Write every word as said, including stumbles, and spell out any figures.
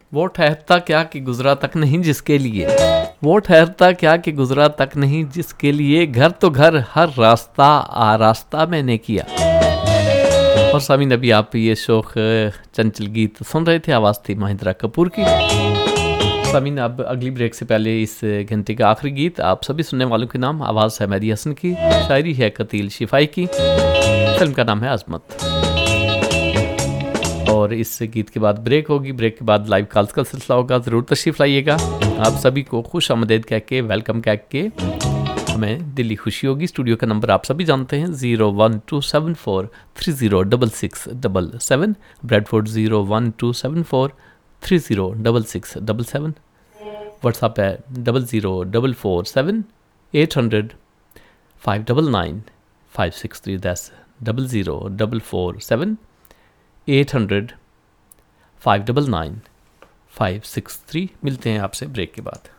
वो ठहरता क्या कि गुजरा तक नहीं जिसके लिए, वो ठहरता क्या कि गुजरा तक नहीं जिसके लिए, घर तो घर हर रास्ता आरास्ता मैंने किया। और सामीन अभी आप ये शौक चंचल गीत सुन रहे थे, आवाज़ थी महिंद्रा कपूर की। सामीन अब अगली ब्रेक से पहले इस घंटे का आखिरी गीत आप सभी सुनने वालों के नाम, आवाज़ है मेहदी हसन की, शायरी है कतील शिफाई की, फिल्म का नाम है आजमत। और इस गीत के बाद ब्रेक होगी, ब्रेक के बाद लाइव कॉल्स का सिलसिला होगा, ज़रूर तशरीफ़ लाइएगा। आप सभी को खुश आमदेद कह के, वेलकम कह के हमें दिली खुशी होगी। स्टूडियो का नंबर आप सभी जानते हैं, zero one two seven four three zero double six double seven, Bradford zero one two seven four three zero double six double seven, WhatsApp है double zero double four seven eight hundred five double nine five six three, दैस double zero double four seven eight hundred five double nine five six three. मिलते हैं आपसे break के बाद।